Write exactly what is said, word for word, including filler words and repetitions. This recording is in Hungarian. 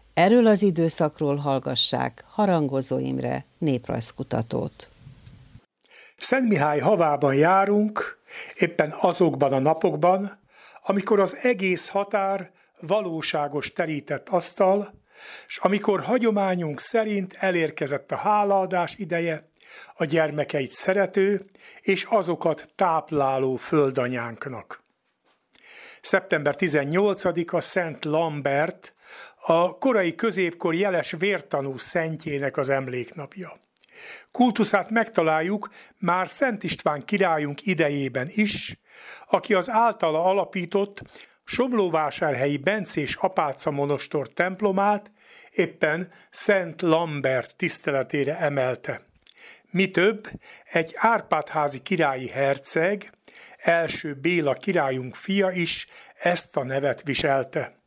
Erről az időszakról hallgassák Harangozó Imre néprajzkutatót. Szentmihály havában járunk, éppen azokban a napokban, amikor az egész határ valóságos terített asztal, s amikor hagyományunk szerint elérkezett a hálaadás ideje, a gyermekeit szerető és azokat tápláló földanyánknak. szeptember tizennyolcadika Szent Lambert, a korai középkor jeles vértanú szentjének az emléknapja. Kultuszát megtaláljuk már Szent István királyunk idejében is, aki az általa alapított Somlóvásárhelyi bencés apáca monostor templomát éppen Szent Lambert tiszteletére emelte. Mi több, egy Árpád-házi királyi herceg, első Béla királyunk fia is ezt a nevet viselte.